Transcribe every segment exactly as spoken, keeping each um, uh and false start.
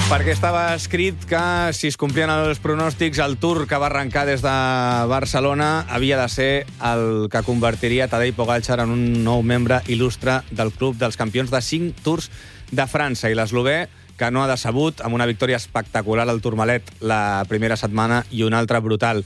Perquè estava escrit que si es complien els pronòstics, el Tour que va arrencar des de Barcelona havia de ser el que convertiria Tadej Pogačar en un nou membre il·lustre del club dels campions de cinc Tours de França. I l'eslovè, que no ha decebut, amb una victòria espectacular al Tourmalet la primera setmana i una altra brutal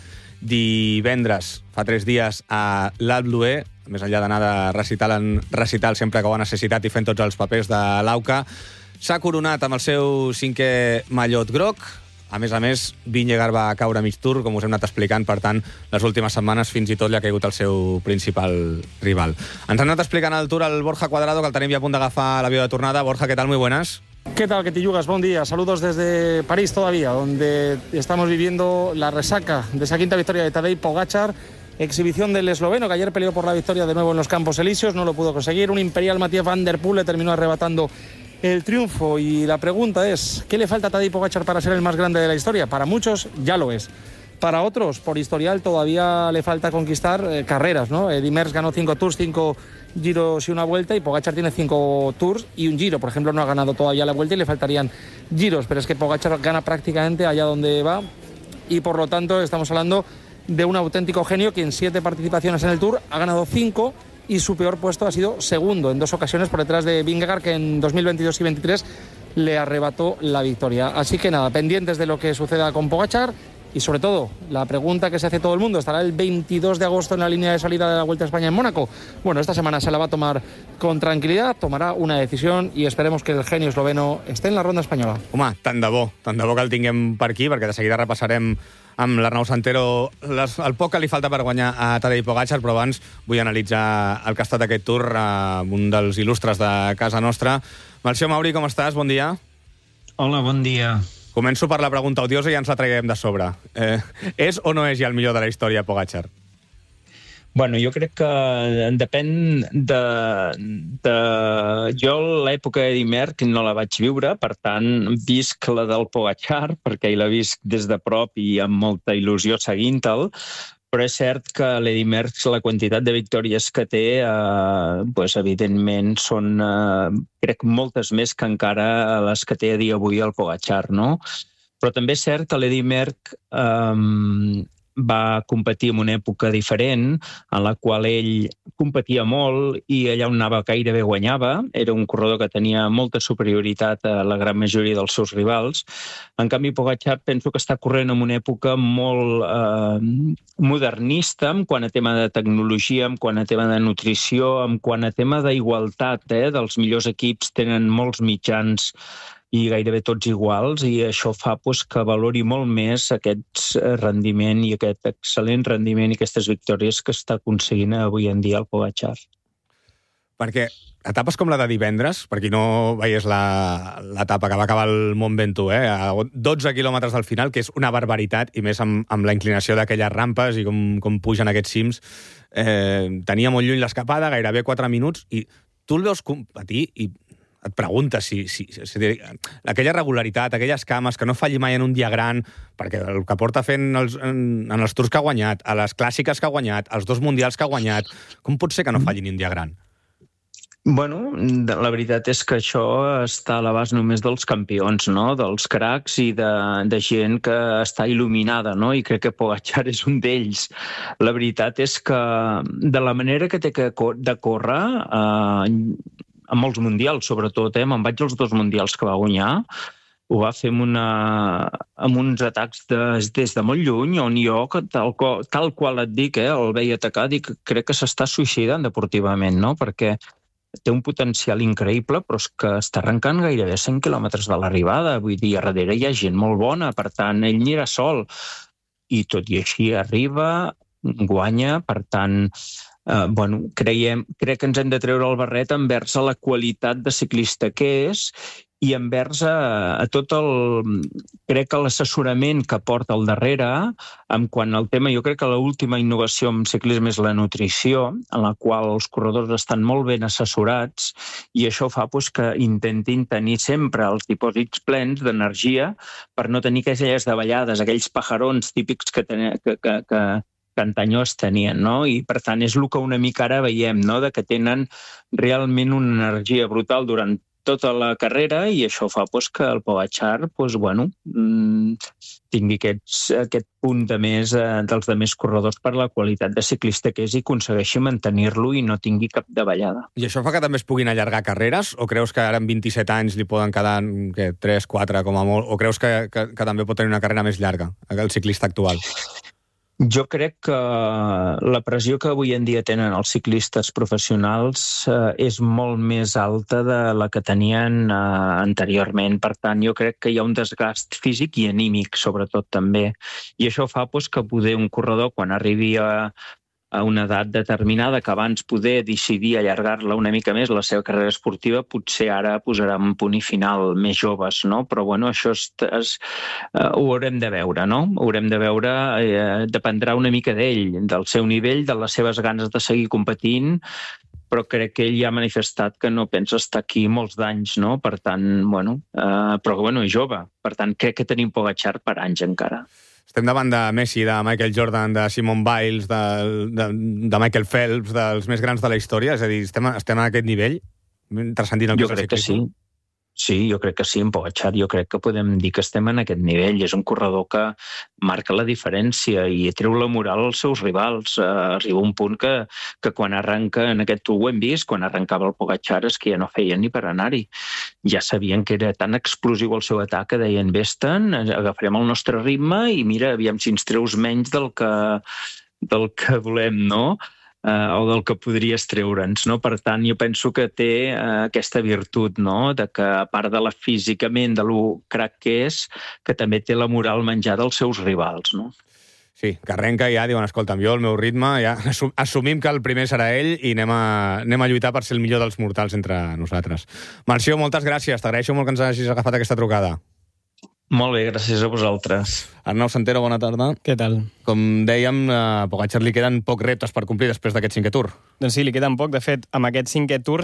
divendres, fa tres dies, a l'Alpe d'Huez, més enllà d'anar de recital en recital sempre que ho ha necessitat i fent tots els papers de l'Auca, s'ha coronat amb el seu cinquè mallot groc. A més a més, Vingegaard va caure a mig Tour, com us hem anat explicant, per tant, les últimes setmanes fins i tot li ha caigut el seu principal rival. Ens ha anat explicant el Tour el Borja Cuadrado, que el tenim ja a punt d'agafar l'avió de tornada. Borja, ¿qué tal? Muy buenas. ¿Qué tal, que te yugas? Buen día. Saludos desde París todavía, donde estamos viviendo la resaca de esa quinta victoria de Tadej Pogačar. Exhibición del esloveno, que ayer peleó por la victoria de nuevo en los Campos Elíseos, no lo pudo conseguir. Un imperial Mathieu van der Poel le terminó arrebatando el triunfo. Y la pregunta es, ¿qué le falta a Tadej Pogačar para ser el más grande de la historia? Para muchos ya lo es. Para otros, por historial, todavía le falta conquistar eh, carreras, ¿no? Eddy Merckx ganó cinco Tours, cinco Giros y una Vuelta, y Pogačar tiene cinco Tours y un Giro. Por ejemplo, no ha ganado todavía la Vuelta y le faltarían Giros, pero es que Pogačar gana prácticamente allá donde va, y por lo tanto estamos hablando de un auténtico genio que en siete participaciones en el Tour ha ganado cinco, y su peor puesto ha sido segundo en dos ocasiones por detrás de Vingegaard, que en dos mil veintidós y veintitrés le arrebató la victoria. Así que nada, pendientes de lo que suceda con Pogačar. Y sobre todo, la pregunta que se hace todo el mundo, ¿estará el veintidós de agosto en la línea de salida de la Vuelta a España en Mónaco? Bueno, esta semana se la va a tomar con tranquilidad, tomarà una decisión y esperemos que el genio esloveno esté en la ronda espanyola. Home, tant de bo, tant de bo que el tinguem per aquí, perquè de seguida repassarem amb l'Arnau Santero les, el poc que li falta per guanyar a Tadej Pogačar, però abans vull analitzar el que ha estat aquest Tour, eh, un dels il·lustres de casa nostra. Melcior Mauri, com estàs? Bon dia. Hola, bon dia. Començo per la pregunta odiosa i ja ens la traguem de sobre. Eh, és o no és ja el millor de la història, Pogačar? Bueno, jo crec que depèn de... de... Jo l'època d'Eddy Merckx no la vaig viure, per tant, visc la del Pogačar, perquè la visc des de prop i amb molta il·lusió seguint-te'l, però és cert que l'Eddy Merckx, la quantitat de victòries que té, eh, pues, evidentment, són, eh, crec, moltes més que encara les que té a dia avui el Pogačar, no? Però també és cert que l'Eddy Merckx eh, va competir en una època diferent, en la qual ell competia molt i allà on anava gairebé guanyava. Era un corredor que tenia molta superioritat a la gran majoria dels seus rivals. En canvi, Pogačar penso que està corrent en una època molt eh, modernista, en quant a tema de tecnologia, en quant a tema de nutrició, en quant a tema d'igualtat, eh, dels millors equips tenen molts mitjans i gairebé tots iguals, i això fa pues, que valori molt més aquest rendiment i aquest excel·lent rendiment i aquestes victòries que està aconseguint avui en dia el Pogačar. Perquè etapes com la de divendres, per qui no veiés l'etapa que va acabar el Mont Ventoux, eh, a dotze quilòmetres del final, que és una barbaritat, i més amb, amb la inclinació d'aquelles rampes i com, com pugen aquests cims, eh, tenia molt lluny l'escapada, gairebé quatre minuts, i tu el veus competir i et preguntes si, si, si aquella regularitat, aquelles cames, que no falli mai en un dia gran, perquè el que porta fent els, en, en els Tours que ha guanyat, a les clàssiques que ha guanyat, als dos mundials que ha guanyat, com pot ser que no falli ni un dia gran? Bueno, la veritat és que això està a l'abast només dels campions, no? Dels cracs i de, de gent que està il·luminada, no? I crec que Pogačar és un d'ells. La veritat és que de la manera que té que de córrer, eh, en molts mundials, sobretot, eh? Me'n vaig als dos mundials que va guanyar, ho va fer amb, una, amb uns atacs de, des de molt lluny, on jo, tal, tal qual et dic, eh? El veia atacar, dic, crec que s'està suïcidant deportivament, no? Perquè té un potencial increïble, però és que està arrencant gairebé cent quilòmetres de l'arribada, vull dir, a darrere hi ha gent molt bona, per tant, ell n'era sol, i tot i així arriba, guanya, per tant, eh, bueno, creiem, crec que ens hem de treure el barret envers a la qualitat de ciclista que és i envers a, a tot el, crec que l'assessorament que porta al darrere, en quant al tema, jo crec que l'última innovació en ciclisme és la nutrició, en la qual els corredors estan molt ben assessorats, i això fa pues, que intentin tenir sempre els dipòsits plens d'energia per no tenir aquelles davallades, aquells pajarons típics que, ten, que, que, que, que antanyó es tenien, no? I per tant és el que una mica ara veiem, no? De que tenen realment una energia brutal durant tota la carrera i això fa pues, que el Pogačar pues, bueno, mmm, tingui aquests, aquest punt de més eh, dels de més corredors per la qualitat de ciclista que és i aconsegueixi mantenir-lo i no tingui cap davallada. I això fa que també es puguin allargar carreres? O creus que ara amb vint-i-set anys li poden quedar què, tres, quatre com a molt? O creus que, que, que també pot tenir una carrera més llarga, el ciclista actual? Jo crec que la pressió que avui en dia tenen els ciclistes professionals eh, és molt més alta de la que tenien eh, anteriorment. Per tant, jo crec que hi ha un desgast físic i anímic, sobretot, també. I això fa pues, que poder un corredor, quan arribi a, a una edat determinada, que abans poder decidir allargar-la una mica més, la seva carrera esportiva, potser ara posarà un punt i final més joves, no? Però, bueno, això es, es, uh, ho haurem de veure, no? Ho haurem de veure, eh, dependrà una mica d'ell, del seu nivell, de les seves ganes de seguir competint, però crec que ell ja ha manifestat que no pensa estar aquí molts d'anys, no? Per tant, bueno, uh, però, bueno, és jove. Per tant, crec que tenim Pogačar per anys encara. Estem davant de Messi, de Michael Jordan, de Simone Biles, de, de, de Michael Phelps, dels més grans de la història? És a dir, estem, estem a aquest nivell? Transcendint el jo crec que sí. Sí, jo crec que sí, en Pogačar. Jo crec que podem dir que estem en aquest nivell. És un corredor que marca la diferència i treu la moral als seus rivals. Uh, arriba un punt que, que quan arrenca, en aquest ho hem vist, quan arrencava el Pogačar és que ja no feien ni per anar-hi. Ja sabien que era tan explosiu el seu atac que deien, vés-te'n, agafarem el nostre ritme i mira, aviam si ens treus menys del que, del que volem, no? Uh, o del que podries treure'ns, no? Per tant, jo penso que té uh, aquesta virtut, no? De que, a part de la físicament, de lo crac que és, que també té la moral menjada dels seus rivals, no? Sí, que arrenca i ja diuen, escolta'm, jo el meu ritme, ja assumim que el primer serà ell i anem a, anem a lluitar per ser el millor dels mortals entre nosaltres. Marció, moltes gràcies, t'agraeixo molt que ens hagis agafat aquesta trucada. Molt bé, gràcies a vosaltres. Arnau Santero, bona tarda. Què tal? Com dèiem, a Pogačar li queden pocs reptes per complir després d'aquest cinquè Tour. Doncs sí, li queden poc. De fet, amb aquest cinquè Tour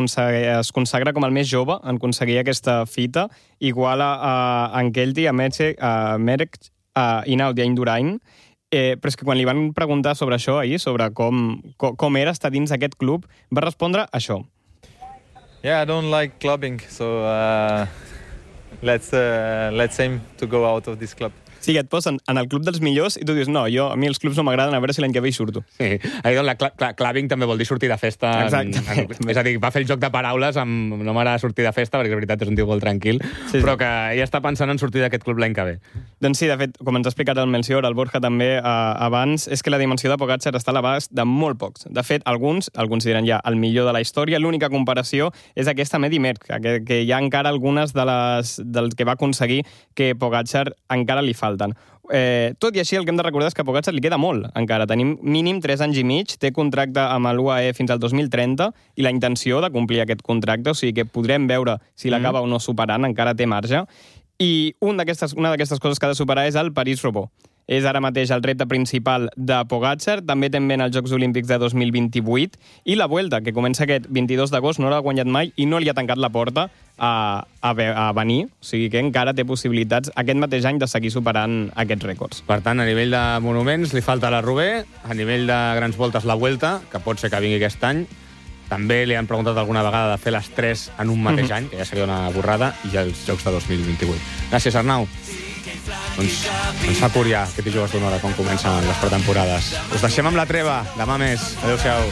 es consagra com el més jove en aconseguir aquesta fita, igual a, a Ankelti, a Metge, a Merck, a Hinault i a Indurain. Eh, però és que quan li van preguntar sobre això ahir, sobre com, com, com era estar dins d'aquest club, va respondre això. Yeah, I don't like clubbing, so... Uh... Let's, uh, let's aim to go out of this club. Sí, et posen en el club dels millors i tu dius, no, jo, a mi els clubs no m'agraden, a veure si l'any que ve hi surto. Sí, la cl cl clubbing també vol dir sortir de festa. Exacte. En, en, és a dir, va fer el joc de paraules amb no m'agrada sortir de festa, perquè la veritat és un tio molt tranquil, sí, però que ja està pensant en sortir d'aquest club l'any que ve. Doncs sí, de fet, com ens ha explicat el Melcior, el Borja també eh, abans, és que la dimensió de Pogačar està a l'abast de molt pocs. De fet, alguns el consideren ja el millor de la història. L'única comparació és aquesta amb Eddy Merckx, que, que hi ha encara algunes de les, del que va aconseguir que Pogačar encara li falten. Eh, tot i així, el que hem de recordar és que a Pogačar li queda molt, encara. Tenim mínim tres anys i mig, té contracte amb l'U A E fins al dos mil trenta i la intenció de complir aquest contracte, o sigui que podrem veure si l'acaba mm. o no superant, encara té marge. I un una d'aquestes coses que ha de superar és el París-Roubaix. És ara mateix el repte principal de Pogačar, també també en els Jocs Olímpics de dos mil vint-i-vuit, i la Vuelta, que comença aquest vint-i-dos d'agost, no l'ha guanyat mai i no li ha tancat la porta a, a, a venir, o sigui que encara té possibilitats aquest mateix any de seguir superant aquests rècords. Per tant, a nivell de monuments li falta la Roubaix, a nivell de grans voltes la Vuelta, que pot ser que vingui aquest any, també li han preguntat alguna vegada de fer les tres en un mateix mm-hmm. any, que ja seria una borrada, i els Jocs de dos mil vint-i-vuit. Gràcies, Arnau. Doncs ens fa curiar que t'hi jugues d'una hora quan comencen les pretemporades. Us deixem amb la treva. Demà més. Adéu-siau.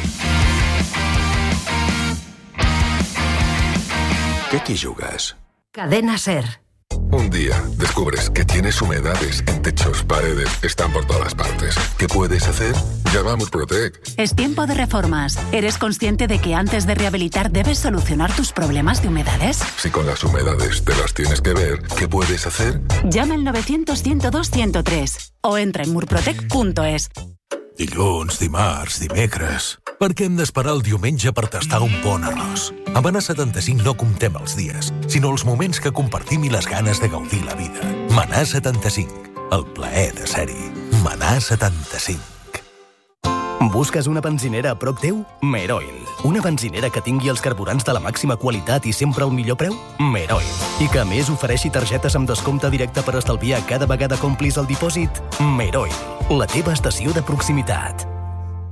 ¿Qué te jugas? Cadena Ser. Un día descubres que tienes humedades en techos, paredes, están por todas partes. ¿Qué puedes hacer? Llama a Murprotec. Es tiempo de reformas. ¿Eres consciente de que antes de rehabilitar debes solucionar tus problemas de humedades? Si con las humedades te las tienes que ver, ¿qué puedes hacer? Llama al nueve cero cero, uno cero dos, uno cero tres o entra en murprotec punto es. Dilluns, dimarts, dimecres... Per què hem d'esperar el diumenge per tastar un bon arròs? A Manà setanta-cinc no comptem els dies, sinó els moments que compartim i les ganes de gaudir la vida. Manà setanta-cinc. El plaer de ser-hi. Manà setanta-cinc. Busques una benzinera a prop teu? Meroil. Una benzinera que tingui els carburants de la màxima qualitat i sempre al millor preu? Meroil. I que a més ofereixi targetes amb descompte directe per estalviar cada vegada que omplis el dipòsit? Meroil. La teva estació de proximitat.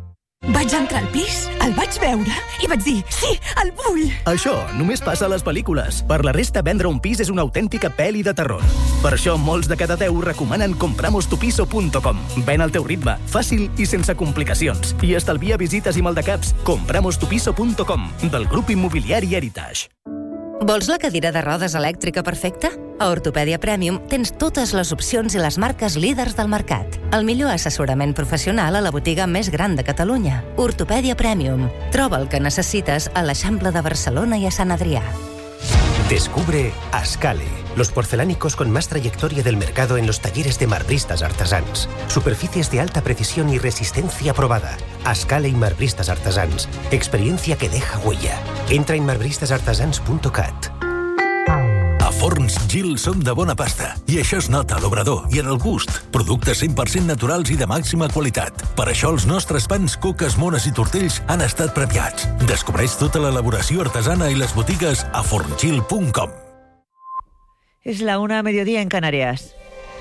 Vaig entrar al pis, el vaig veure i vaig dir, sí, el vull! Això només passa a les pel·lícules. Per la resta, vendre un pis és una autèntica pel·li de terror. Per això, molts de cada deu recomanen compramos tu piso punt com. Ven al teu ritme, fàcil i sense complicacions. I estalvia visites i maldecaps. compramos tu piso punt com, del grup immobiliari Heritage. Vols la cadira de rodes elèctrica perfecta? A Ortopèdia Premium tens totes les opcions i les marques líders del mercat. El millor assessorament professional a la botiga més gran de Catalunya. Ortopèdia Premium. Troba el que necessites a l'Eixample de Barcelona i a Sant Adrià. Descubre Ascale, los porcelánicos con más trayectoria del mercado en los talleres de marbristas artesans. Superficies de alta precisión y resistencia probada. Ascale y Marbristas Artesans. Experiencia que deja huella. Entra en marbristas artesans punt cat. A Forns Gil som de bona pasta, i això es nota a l'obrador i en el gust. Productes cent per cent naturals i de màxima qualitat. Per això els nostres pans, coques, mones i tortells han estat premiats. Descobreix tota l'elaboració artesana i les botigues a forngil punt com. Es la una a mediodía en Canarias.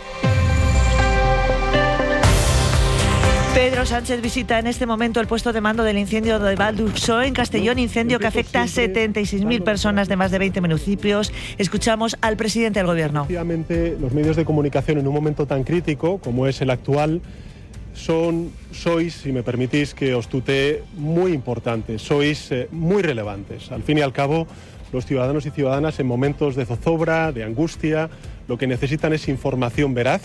Pedro Sánchez visita en este momento el puesto de mando del incendio de Valduxó en Castellón, incendio que afecta a setenta y seis mil personas de más de veinte municipios. Escuchamos al presidente del Gobierno. Efectivamente, los medios de comunicación en un momento tan crítico como es el actual son, sois, si me permitís que os tutee, muy importantes, sois eh, muy relevantes. Al fin y al cabo, los ciudadanos y ciudadanas en momentos de zozobra, de angustia, lo que necesitan es información veraz,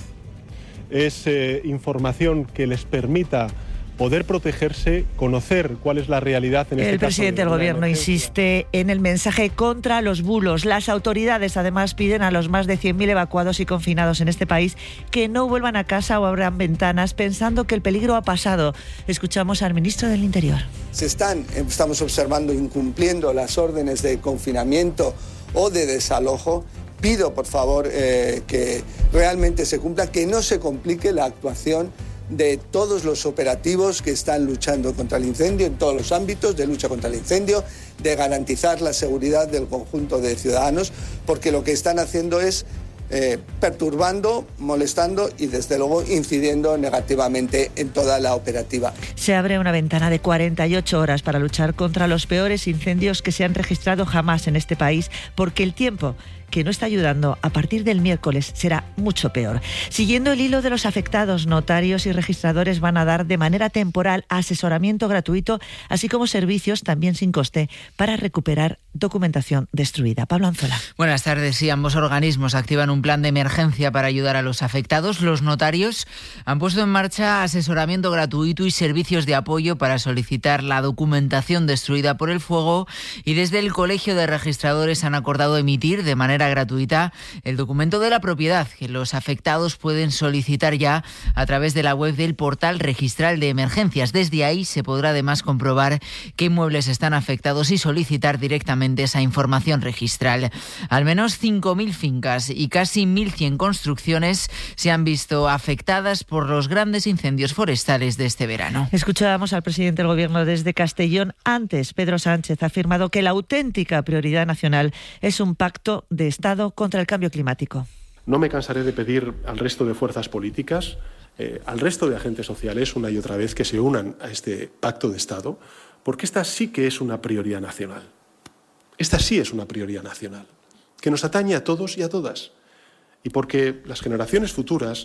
es eh, información que les permita poder protegerse, conocer cuál es la realidad en este caso. El presidente del Gobierno insiste en el mensaje contra los bulos. Las autoridades además piden a los más de cien mil evacuados y confinados en este país que no vuelvan a casa o abran ventanas pensando que el peligro ha pasado. Escuchamos al ministro del Interior. Se están, estamos observando, incumpliendo las órdenes de confinamiento o de desalojo. Pido, por favor, eh, que realmente se cumpla, que no se complique la actuación de todos los operativos que están luchando contra el incendio en todos los ámbitos de lucha contra el incendio, de garantizar la seguridad del conjunto de ciudadanos, porque lo que están haciendo es eh, perturbando, molestando y, desde luego, incidiendo negativamente en toda la operativa. Se abre una ventana de cuarenta y ocho horas para luchar contra los peores incendios que se han registrado jamás en este país, porque el tiempo que no está ayudando, a partir del miércoles será mucho peor. Siguiendo el hilo de los afectados, notarios y registradores van a dar de manera temporal asesoramiento gratuito, así como servicios también sin coste para recuperar documentación destruida. Pablo Anzola. Buenas tardes. Sí, ambos organismos activan un plan de emergencia para ayudar a los afectados. Los notarios han puesto en marcha asesoramiento gratuito y servicios de apoyo para solicitar la documentación destruida por el fuego, y desde el Colegio de Registradores han acordado emitir de manera gratuita el documento de la propiedad que los afectados pueden solicitar ya a través de la web del portal registral de emergencias. Desde ahí se podrá además comprobar qué inmuebles están afectados y solicitar directamente esa información registral. Al menos cinco mil fincas y casi mil cien construcciones se han visto afectadas por los grandes incendios forestales de este verano. Escuchábamos al presidente del Gobierno desde Castellón. Antes, Pedro Sánchez ha afirmado que la auténtica prioridad nacional es un pacto de Estado contra el cambio climático. No me cansaré de pedir al resto de fuerzas políticas, eh, al resto de agentes sociales, una y otra vez, que se unan a este pacto de Estado, porque esta sí que es una prioridad nacional. Esta sí es una prioridad nacional, que nos atañe a todos y a todas. Y porque las generaciones futuras,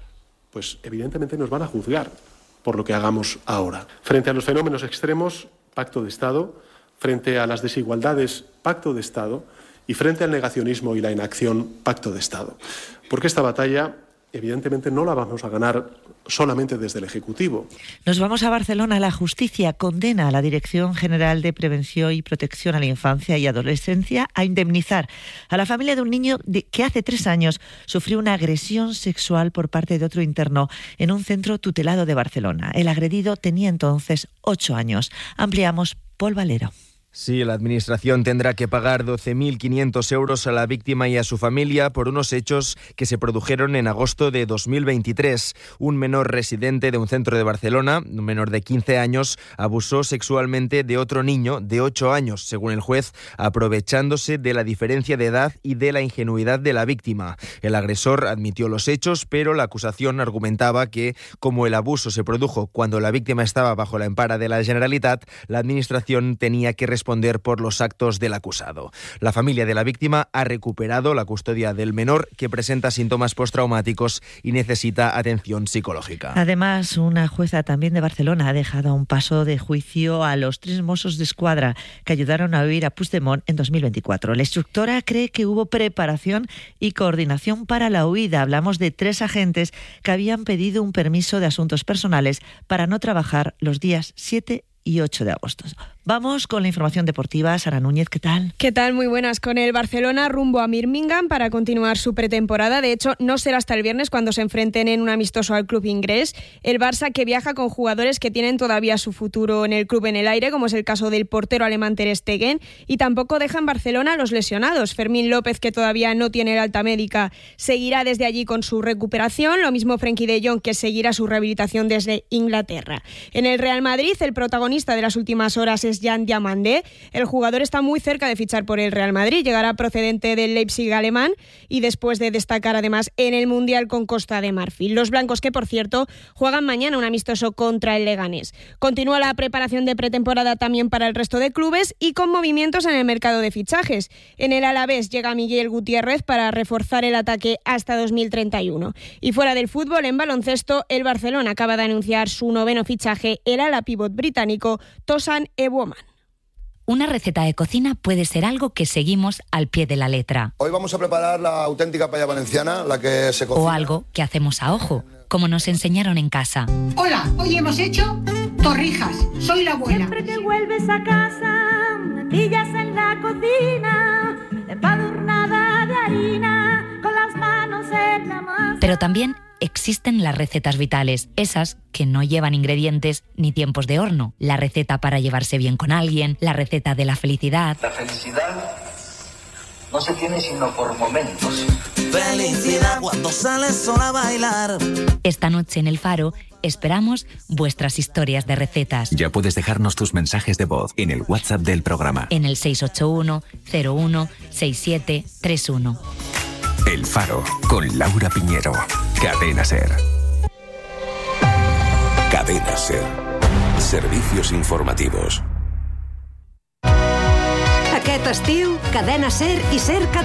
pues evidentemente nos van a juzgar por lo que hagamos ahora. Frente a los fenómenos extremos, pacto de Estado. Frente a las desigualdades, pacto de Estado. Y frente al negacionismo y la inacción, pacto de Estado. Porque esta batalla, evidentemente, no la vamos a ganar solamente desde el Ejecutivo. Nos vamos a Barcelona. La justicia condena a la Dirección General de Prevención y Protección a la Infancia y Adolescencia a indemnizar a la familia de un niño de, que hace tres años sufrió una agresión sexual por parte de otro interno en un centro tutelado de Barcelona. El agredido tenía entonces ocho años. Ampliamos, Pol Valero. Sí, la Administración tendrá que pagar doce mil quinientos euros a la víctima y a su familia por unos hechos que se produjeron en agosto de dos mil veintitrés. Un menor residente de un centro de Barcelona, un menor de quince años, abusó sexualmente de otro niño de ocho años, según el juez, aprovechándose de la diferencia de edad y de la ingenuidad de la víctima. El agresor admitió los hechos, pero la acusación argumentaba que, como el abuso se produjo cuando la víctima estaba bajo la empara de la Generalitat, la Administración tenía que responder responder por los actos del acusado. La familia de la víctima ha recuperado la custodia del menor, que presenta síntomas postraumáticos y necesita atención psicológica. Además, una jueza también de Barcelona ha dejado a un paso de juicio a los tres Mossos d'Esquadra que ayudaron a huir a Puigdemont en dos mil veinticuatro. La instructora cree que hubo preparación y coordinación para la huida. Hablamos de tres agentes que habían pedido un permiso de asuntos personales para no trabajar los días siete y ocho de agosto. Vamos con la información deportiva. Sara Núñez, ¿qué tal? ¿Qué tal? Muy buenas. Con el Barcelona rumbo a Birmingham para continuar su pretemporada. De hecho, no será hasta el viernes cuando se enfrenten en un amistoso al club inglés. El Barça, que viaja con jugadores que tienen todavía su futuro en el club en el aire, como es el caso del portero alemán Ter Stegen, y tampoco deja en Barcelona a los lesionados. Fermín López, que todavía no tiene el alta médica, seguirá desde allí con su recuperación. Lo mismo Frenkie de Jong, que seguirá su rehabilitación desde Inglaterra. En el Real Madrid, el protagonista de las últimas horas es Jan Diamandé. El jugador está muy cerca de fichar por el Real Madrid. Llegará procedente del Leipzig alemán y después de destacar además en el Mundial con Costa de Marfil. Los blancos, que por cierto juegan mañana un amistoso contra el Leganés. Continúa la preparación de pretemporada también para el resto de clubes y con movimientos en el mercado de fichajes. En el Alavés llega Miguel Gutiérrez para reforzar el ataque hasta dos mil treinta y uno. Y fuera del fútbol, en baloncesto, el Barcelona acaba de anunciar su noveno fichaje, el ala pívot británico Tosan Eboman. Una receta de cocina puede ser algo que seguimos al pie de la letra. Hoy vamos a preparar la auténtica paella valenciana, la que se cocina. O algo que hacemos a ojo, como nos enseñaron en casa. Hola, hoy hemos hecho torrijas. Soy la abuela. Siempre que vuelves a casa, me pillas en la cocina, empadurnada de harina, con las manos en la masa. Pero también existen las recetas vitales, esas que no llevan ingredientes ni tiempos de horno. La receta para llevarse bien con alguien, la receta de la felicidad. La felicidad no se tiene sino por momentos. Felicidad cuando sales sola a bailar. Esta noche en El Faro esperamos vuestras historias de recetas. Ya puedes dejarnos tus mensajes de voz en el WhatsApp del programa. En el seis ocho uno, cero uno, seis siete tres uno. El Faro, con Laura Piñero. Cadena SER. Cadena SER. Servicios informativos. Aquest estiu, Cadena SER i SER